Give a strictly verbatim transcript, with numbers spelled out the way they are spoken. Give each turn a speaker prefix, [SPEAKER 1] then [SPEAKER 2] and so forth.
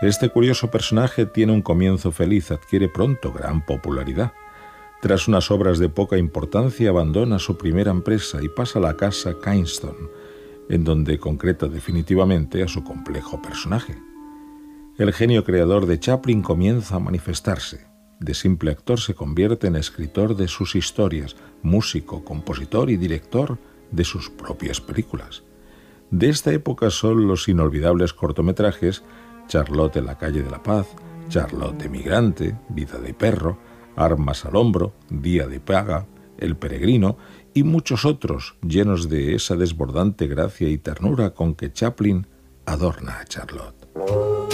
[SPEAKER 1] Este curioso personaje tiene un comienzo feliz, adquiere pronto gran popularidad. Tras unas obras de poca importancia, abandona su primera empresa y pasa a la casa Kynaston, en donde concreta definitivamente a su complejo personaje. El genio creador de Chaplin comienza a manifestarse. De simple actor se convierte en escritor de sus historias, músico, compositor y director de sus propias películas. De esta época son los inolvidables cortometrajes Charlotte en la calle de la Paz, Charlotte emigrante, Vida de perro, Armas al hombro, Día de paga, El peregrino y muchos otros llenos de esa desbordante gracia y ternura con que Chaplin adorna a Charlotte.